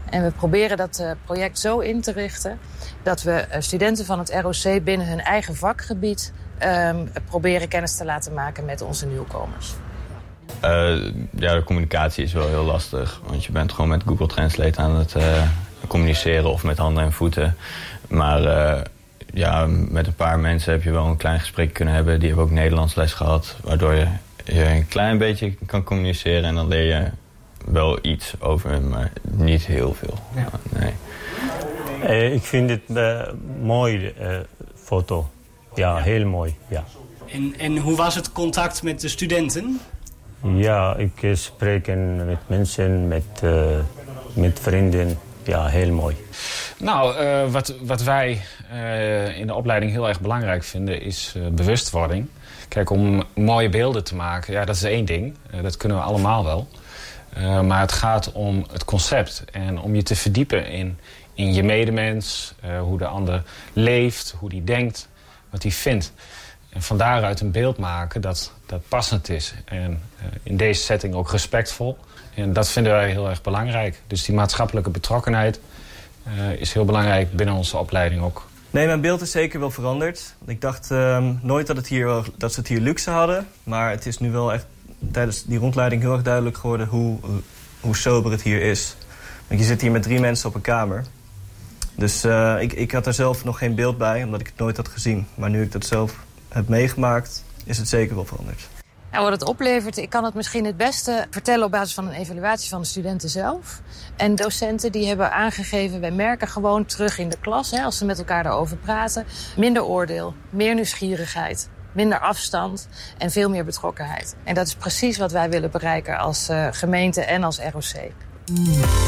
En we proberen dat project zo in te richten dat we studenten van het ROC binnen hun eigen vakgebied proberen kennis te laten maken met onze nieuwkomers. De communicatie is wel heel lastig. Want je bent gewoon met Google Translate aan het communiceren of met handen en voeten. Maar met een paar mensen heb je wel een klein gesprek kunnen hebben. Die hebben ook Nederlands les gehad. Waardoor je een klein beetje kan communiceren. En dan leer je wel iets over hem, maar niet heel veel. Ja. Nee. Ik vind het mooi foto. Ja, heel mooi. Ja. En hoe was het contact met de studenten? Ja, ik spreek met mensen, met vrienden. Ja, heel mooi. Nou, wat wij in de opleiding heel erg belangrijk vinden is bewustwording. Kijk, om mooie beelden te maken, ja, dat is één ding. Dat kunnen we allemaal wel. Maar het gaat om het concept en om je te verdiepen in je medemens. Hoe de ander leeft, hoe die denkt, wat hij vindt. En van daaruit een beeld maken dat passend is. En in deze setting ook respectvol. En dat vinden wij heel erg belangrijk. Dus die maatschappelijke betrokkenheid is heel belangrijk binnen onze opleiding ook. Nee, mijn beeld is zeker wel veranderd. Ik dacht nooit dat ze het hier luxe hadden. Maar het is nu wel echt tijdens die rondleiding heel erg duidelijk geworden hoe sober het hier is. Want je zit hier met 3 mensen op een kamer. Dus ik had er zelf nog geen beeld bij, omdat ik het nooit had gezien. Maar nu ik dat zelf heb meegemaakt, is het zeker wel veranderd. Nou, wat het oplevert, ik kan het misschien het beste vertellen op basis van een evaluatie van de studenten zelf. En docenten die hebben aangegeven, wij merken gewoon terug in de klas, als ze met elkaar daarover praten, minder oordeel, meer nieuwsgierigheid, minder afstand en veel meer betrokkenheid. En dat is precies wat wij willen bereiken als gemeente en als ROC.